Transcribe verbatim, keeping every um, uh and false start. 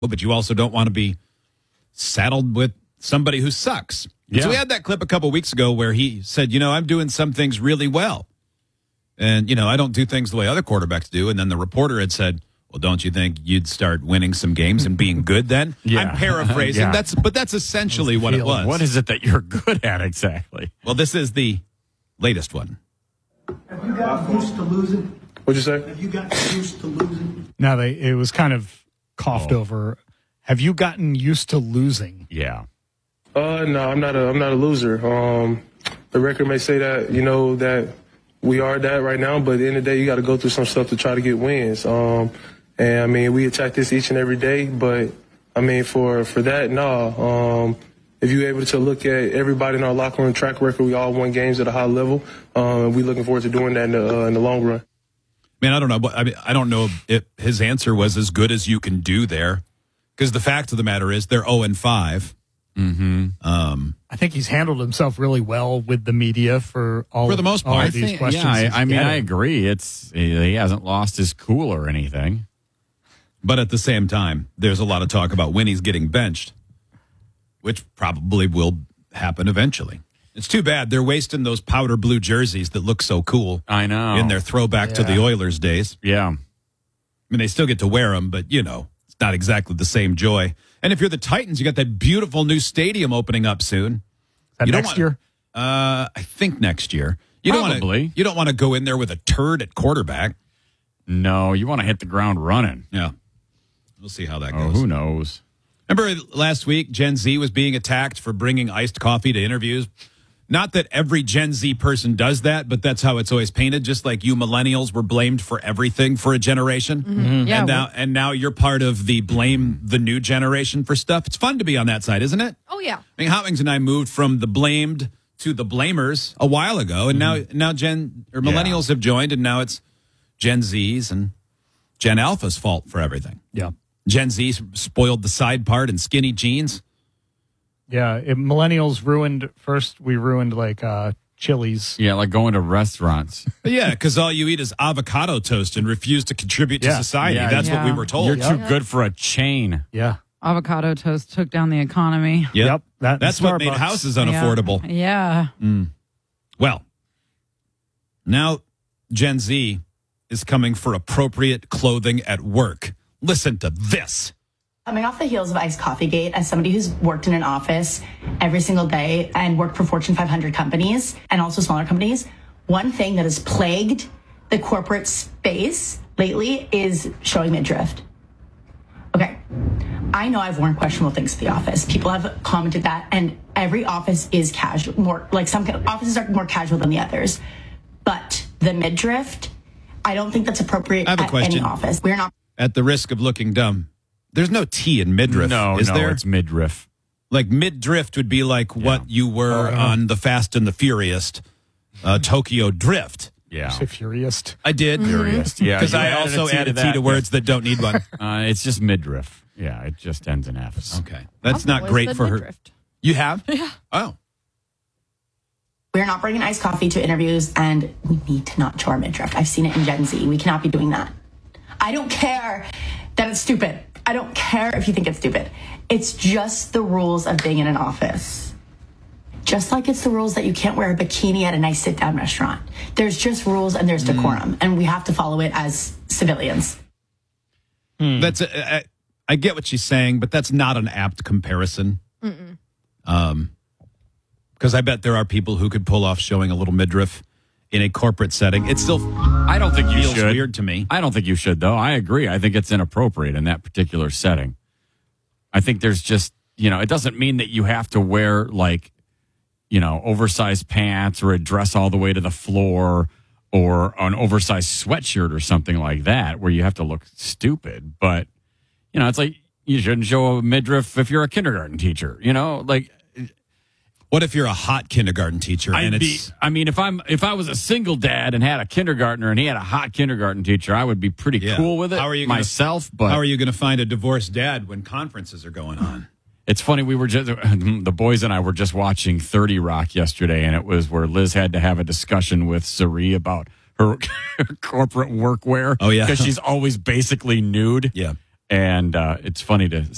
but you also don't want to be saddled with somebody who sucks. Yeah. So we had that clip a couple weeks ago where he said, you know, I'm doing some things really well. And, you know, I don't do things the way other quarterbacks do. And then the reporter had said, well, don't you think you'd start winning some games and being good then? Yeah. I'm paraphrasing. Yeah. That's But that's essentially what it was. What is it that you're good at exactly? Well, this is the latest one. Have you gotten used to losing? What'd you say? Have you gotten used to losing? Now they it was kind of coughed Oh. over. Have you gotten used to losing? Yeah. Uh, no, I'm not a, I'm not a loser. Um, the record may say that, you know, that we are that right now, but at the end of the day, you got to go through some stuff to try to get wins. Um, and I mean, we attack this each and every day, but I mean, for, for that, no. Um, if you're able to look at everybody in our locker room track record, we all won games at a high level. Um, we're looking forward to doing that in the, uh, in the long run. Man, I don't know. But I mean, I don't know if his answer was as good as you can do there, because the fact of the matter is they're zero and five. Mm-hmm. Um, I think he's handled himself really well with the media for all For the most all part. of these I think, questions. yeah, he's I, I mean, getting. I agree. It's he hasn't lost his cool or anything. but at the same time, there's a lot of talk about when he's getting benched, which probably will happen eventually. It's too bad they're wasting those powder blue jerseys that look so cool I know. in their throwback to the Yeah. Oilers days. Yeah. I mean, they still get to wear them, but, you know, it's not exactly the same joy. And if you're the Titans, you got that beautiful new stadium opening up soon. That You don't next want- year. Uh, I think next year. You don't want Probably. to. You don't want to go in there with a turd at quarterback. No, you want to hit the ground running. Yeah, we'll see how that Oh, goes. who knows? Remember last week, Gen Z was being attacked for bringing iced coffee to interviews. Not that every Gen Z person does that, but that's how it's always painted. Just like you millennials were blamed for everything for a generation, Mm-hmm. Yeah, and now and now you're part of the blame the new generation for stuff. It's fun to be on that side, isn't it? Oh, yeah. I mean, Hot Wings and I moved from the blamed to the blamers a while ago, and now now Gen or millennials have joined, and now it's Gen Z's and Gen Alpha's fault for everything. Yeah. Gen Z spoiled the side part and skinny jeans. Yeah. It, millennials ruined first. We ruined like uh, Chili's. Yeah, like going to restaurants. But yeah, because all you eat is avocado toast and refuse to contribute to Yeah. society. Yeah, That's what we yeah. were told. You're Yeah. too good for a chain. Yeah. Avocado toast took down the economy. Yep. Yep, that- That's what made Starbucks. houses unaffordable. Yeah. Well, now Gen Z is coming for appropriate clothing at work. Listen to this. Coming off the heels of Iced Coffee Gate, as somebody who's worked in an office every single day and worked for Fortune five hundred companies and also smaller companies, one thing that has plagued the corporate space lately is showing midriff. Okay, I know I've worn questionable things at the office. People have commented that, and every office is casual. More like some offices are more casual than the others, but the midriff, I don't think that's appropriate I have a at question. any office. We're not. At the risk of looking dumb, there's no T in midriff, No, is no, there? it's midriff. Like mid-drift would be like what you were on the Fast and the Furious, uh, Tokyo Drift. Yeah. Say furious. I did. Furious. Yeah, Because you I added a also T to added T that, to yeah. words that don't need one. Uh, it's just midriff. Yeah, it just ends in F's. Okay. That's I've not always great said for her. midriff. You have? Yeah. Oh. We're not bringing iced coffee to interviews, and we need to not show our midriff. I've seen it in Gen Z. We cannot be doing that. I don't care that it's stupid. I don't care if you think it's stupid. It's just the rules of being in an office. Just like it's the rules that you can't wear a bikini at a nice sit-down restaurant. There's just rules and there's decorum, and we have to follow it as civilians. That's a, I, I get what she's saying, but that's not an apt comparison. Mm-mm. Um, because I bet there are people who could pull off showing a little midriff in a corporate setting. It still I don't think you feels should. weird to me. I don't think you should, though. I agree. I think it's inappropriate in that particular setting. I think there's just, you know, it doesn't mean that you have to wear, like, you know, oversized pants or a dress all the way to the floor or an oversized sweatshirt or something like that where you have to look stupid. But, you know, it's like you shouldn't show a midriff if you're a kindergarten teacher, you know, like. What if you're a hot kindergarten teacher and I'd be, it's I mean, if I'm if I was a single dad and had a kindergartner and he had a hot kindergarten teacher, I would be pretty Yeah. cool with it How are you gonna- myself. But how are you going to find a divorced dad when conferences are going on? it's funny. We were just the boys and I were just watching thirty Rock yesterday, and it was where Liz had to have a discussion with Sari about her, her corporate workwear. Oh, yeah. because she's always basically nude. Yeah. And uh, it's funny to